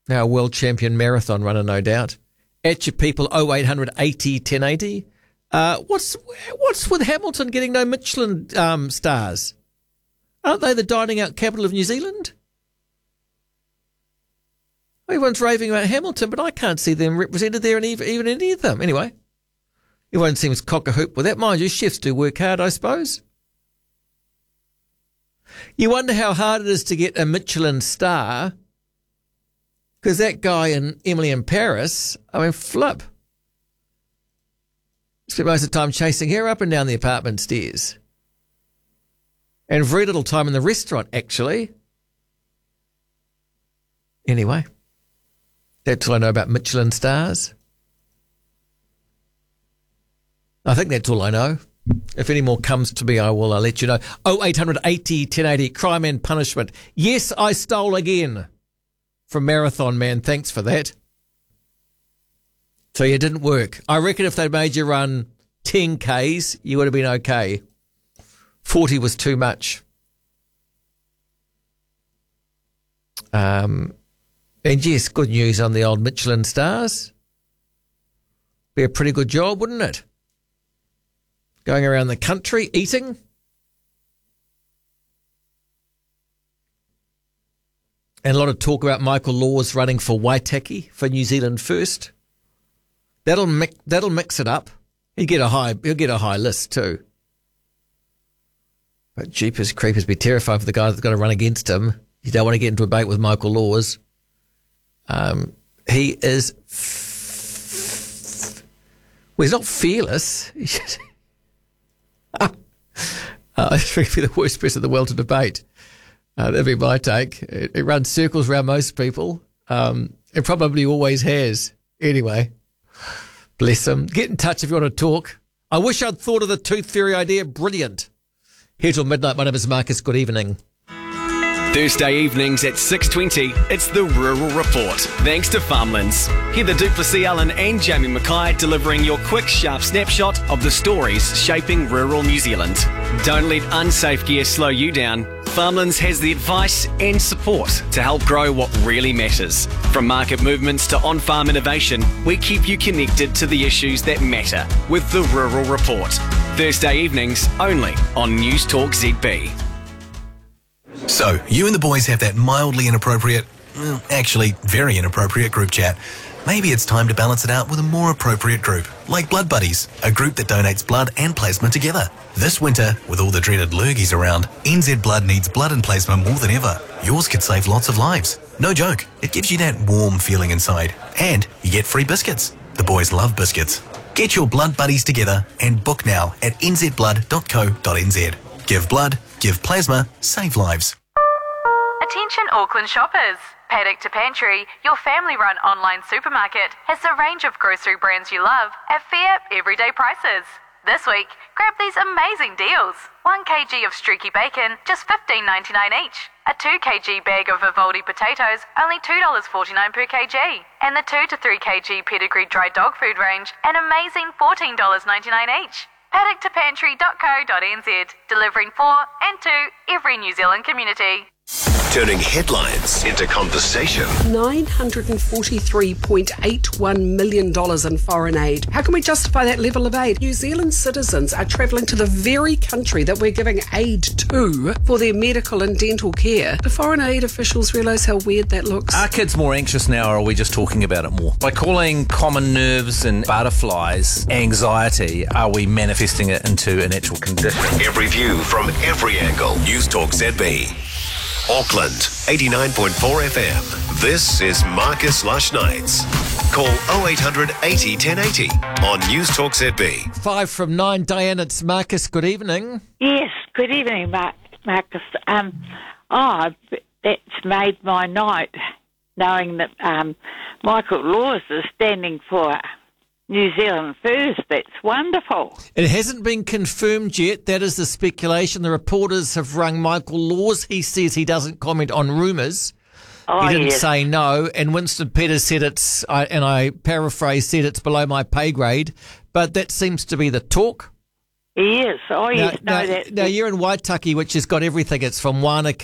Now a world champion marathon runner, no doubt. At your people, 0800 80 1080. What's with Hamilton getting no Michelin stars? Aren't they the dining out capital of New Zealand? Everyone's raving about Hamilton, but I can't see them represented there in even any of them. Anyway, everyone seems cock-a-hoop with that. Mind you, chefs do work hard, I suppose. You wonder how hard it is to get a Michelin star, because that guy and Emily in Paris, flip. Spent most of the time chasing her up and down the apartment stairs. And very little time in the restaurant, actually. Anyway, that's all I know about Michelin stars. I think that's all I know. If any more comes to me, I'll let you know. 0800 80 1080, crime and punishment. Yes, I stole again from Marathon Man. Thanks for that. So it didn't work. I reckon if they'd made you run 10 Ks, you would have been okay. 40 was too much. And yes, good news on the old Michelin stars. Be a pretty good job, wouldn't it? Going around the country, eating. And a lot of talk about Michael Laws running for Waitaki for New Zealand First. That'll mix it up. He'll get a high list too. But jeepers creepers, be terrified for the guy that's got to run against him. You don't want to get into a debate with Michael Laws. He is he's not fearless. I think he'd be the worst person in the world to debate. That'd be my take. It runs circles around most people. It probably always has. Anyway, bless him. Get in touch if you want to talk. I wish I'd thought of the tooth fairy idea. Brilliant. Here till midnight. My name is Marcus. Good evening. Thursday evenings at 6:20, it's the Rural Report. Thanks to Farmlands. Heather Duplessis-Allen and Jamie Mackay delivering your quick, sharp snapshot of the stories shaping rural New Zealand. Don't let unsafe gear slow you down. Farmlands has the advice and support to help grow what really matters. From market movements to on-farm innovation, we keep you connected to the issues that matter with the Rural Report. Thursday evenings only on News Talk ZB. So, you and the boys have that mildly inappropriate, actually very inappropriate group chat. Maybe it's time to balance it out with a more appropriate group, like Blood Buddies, a group that donates blood and plasma together. This winter, with all the dreaded lurgies around, NZ Blood needs blood and plasma more than ever. Yours could save lots of lives. No joke, it gives you that warm feeling inside. And you get free biscuits. The boys love biscuits. Get your Blood Buddies together and book now at nzblood.co.nz. Give blood, give plasma, save lives. Attention Auckland shoppers. Paddock to Pantry, your family-run online supermarket, has a range of grocery brands you love at fair, everyday prices. This week, grab these amazing deals. 1 kg of streaky bacon, just $15.99 each. A 2 kg bag of Vivaldi potatoes, only $2.49 per kg. And the 2 to 3 kg pedigree dry dog food range, an amazing $14.99 each. paddock2pantry.co.nz, delivering for and to every New Zealand community. Turning headlines into conversation. $943.81 million in foreign aid. How can we justify that level of aid? New Zealand citizens are travelling to the very country that we're giving aid to for their medical and dental care. Do foreign aid officials realise how weird that looks? Are kids more anxious now, or are we just talking about it more? By calling common nerves and butterflies anxiety, are we manifesting it into an actual condition? Every view from every angle. News Talk ZB. Auckland, 89.4 FM. This is Marcus Lush Nights. Call 0800 80 1080 on News Talk ZB. 5 from 9, Diane, it's Marcus. Good evening. Yes, good evening, Marcus. That's made my night, knowing that Michael Laws is standing for New Zealand First. That's wonderful. It hasn't been confirmed yet. That is the speculation. The reporters have rung Michael Laws. He says he doesn't comment on rumours. He didn't say no. And Winston Peters said and I paraphrase, said it's below my pay grade. But that seems to be the talk. He is. Now you're in Waitaki, which has got everything. It's from Wanaka